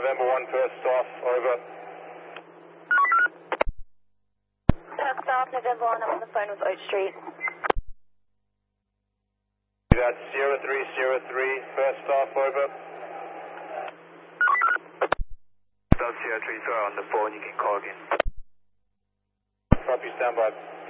November 1 first off, over. First off, November 1, I'm on the phone with Oak Street. That's 0303, first off, over. South 03, on the phone, you can call again. Copy, standby.